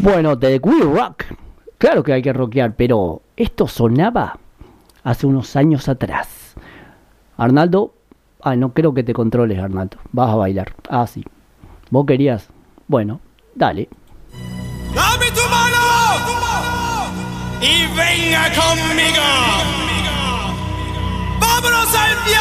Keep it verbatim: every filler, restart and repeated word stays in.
Bueno, The We Rock. Claro que hay que rockear, pero esto sonaba hace unos años atrás. Arnaldo, ah, no creo que te controles, Arnaldo. Vas a bailar. Ah, sí. ¿Vos querías? Bueno, dale. ¡Dame tu mano! Y venga conmigo. ¡Vámonos al viaje!